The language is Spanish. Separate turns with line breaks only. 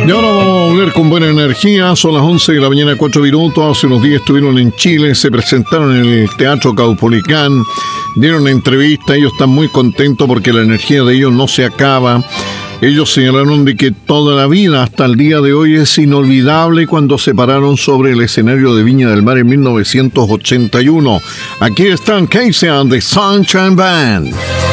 Y ahora vamos a volver con buena energía. Son las 11 de la mañana, 4 minutos. Hace unos días estuvieron en Chile, se presentaron en el Teatro Caupolicán, dieron una entrevista. Ellos están muy contentos porque la energía de ellos no se acaba. Ellos señalaron de que toda la vida hasta el día de hoy es inolvidable cuando se pararon sobre el escenario de Viña del Mar en 1981. Aquí están Casey and the Sunshine Band.